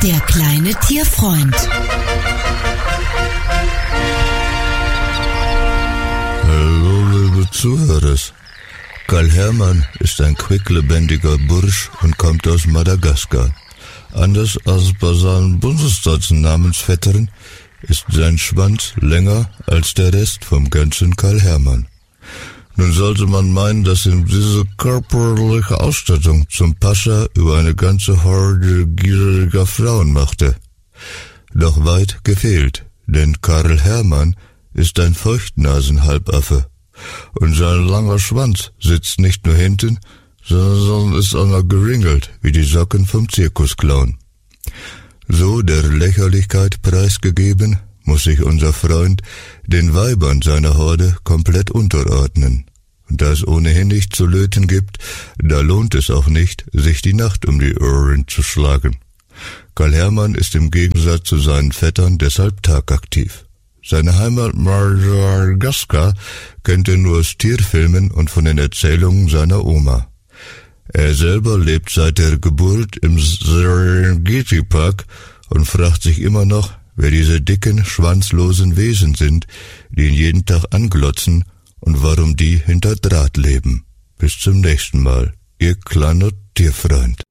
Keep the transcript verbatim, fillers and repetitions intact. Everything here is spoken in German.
Der kleine Tierfreund. Hallo, liebe Zuhörer. Karl Hermann ist ein quicklebendiger Bursch und kommt aus Madagaskar. Anders als bei seinen Bundesstaatsnamensvettern ist sein Schwanz länger als der Rest vom ganzen Karl Hermann. Nun sollte man meinen, dass ihm diese körperliche Ausstattung zum Pascha über eine ganze Horde gieriger Frauen machte. Doch weit gefehlt, denn Karl Hermann ist ein Feuchtnasenhalbaffe. Und sein langer Schwanz sitzt nicht nur hinten, sondern ist auch noch geringelt, wie die Socken vom Zirkusclown. So der Lächerlichkeit preisgegeben, muss sich unser Freund den Weibern seiner Horde komplett unterordnen. Und da es ohnehin nicht zu löten gibt, da lohnt es auch nicht, sich die Nacht um die Ohren zu schlagen. Karl Hermann ist im Gegensatz zu seinen Vettern deshalb tagaktiv. Seine Heimat Madagaskar kennt er nur aus Tierfilmen und von den Erzählungen seiner Oma. Er selber lebt seit der Geburt im Serengeti-Park und fragt sich immer noch, wer diese dicken, schwanzlosen Wesen sind, die ihn jeden Tag anglotzen und warum die hinter Draht leben. Bis zum nächsten Mal, Ihr kleiner Tierfreund.